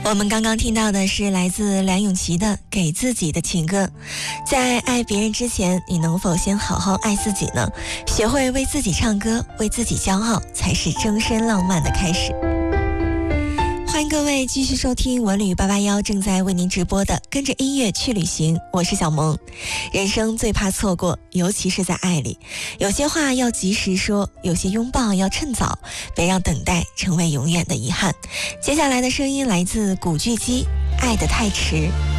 我们刚刚听到的是来自梁咏琪的《给自己的情歌》。在爱别人之前，你能否先好好爱自己呢？学会为自己唱歌，为自己骄傲，才是终身浪漫的开始。欢迎各位继续收听文旅881正在为您直播的跟着音乐去旅行，我是小萌。人生最怕错过，尤其是在爱里，有些话要及时说，有些拥抱要趁早，别让等待成为永远的遗憾。接下来的声音来自古巨基，爱得太迟。